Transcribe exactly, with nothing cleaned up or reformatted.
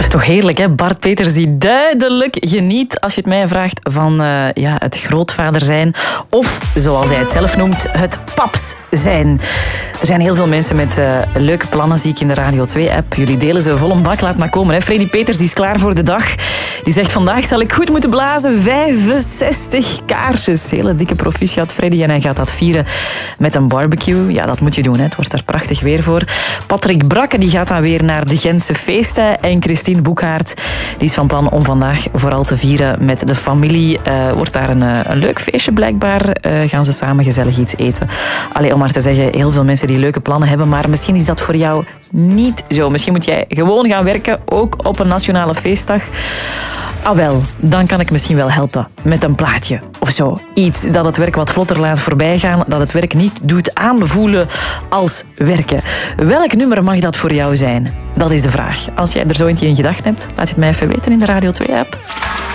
is toch heerlijk, hè? Bart Peters die duidelijk geniet, als je het mij vraagt, van uh, ja, het grootvader zijn. Of, zoals hij het zelf noemt, het paps zijn. Er zijn heel veel mensen met uh, leuke plannen, zie ik in de Radio twee-app. Jullie delen ze vol een bak, laat maar komen. Hè? Freddy Peters die is klaar voor de dag. Die zegt, vandaag zal ik goed moeten blazen. vijfenzestig kaarsjes. Hele dikke proficiat, Freddy. En hij gaat dat vieren met een barbecue. Ja, dat moet je doen, hè? Het wordt er prachtig weer voor. Patrick Brakke die gaat dan weer naar de Gentse feesten. En Christine Boekhaert die is van plan om vandaag vooral te vieren met de familie. Uh, wordt daar een, een leuk feestje blijkbaar. Uh, gaan ze samen gezellig iets eten. Allee, om maar te zeggen, heel veel mensen die leuke plannen hebben, maar misschien is dat voor jou niet zo. Misschien moet jij gewoon gaan werken, ook op een nationale feestdag. Ah wel, dan kan ik misschien wel helpen met een plaatje of zo. Iets dat het werk wat vlotter laat voorbijgaan, dat het werk niet doet aanvoelen als werken. Welk nummer mag dat voor jou zijn? Dat is de vraag. Als jij er zo eentje in gedachten hebt, laat het mij even weten in de Radio twee-app.